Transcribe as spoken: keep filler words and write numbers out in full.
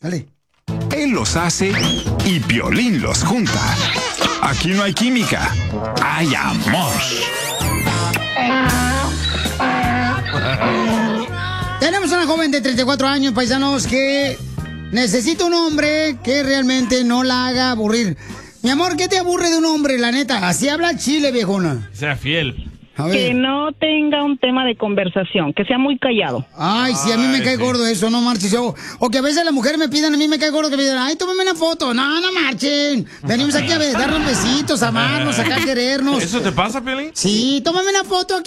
Dale. Él los hace y Piolín los junta. Aquí no hay química, hay amor. Tenemos una joven de treinta y cuatro años, paisanos, que necesita un hombre que realmente no la haga aburrir. Mi amor, ¿qué te aburre de un hombre, la neta? Así habla Chile, viejona. Sea fiel. Que no tenga un tema de conversación, que sea muy callado. Ay, sí, a mí me Ay, cae sí. gordo eso, no marches. O, o que a veces las mujeres me pidan, a mí me cae gordo que me digan, ay, tómame una foto. No, no marchen. Venimos aquí a darnos besitos, a amarnos, acá a querernos. ¿Eso te pasa, Piolín? Sí, tómame una foto aquí.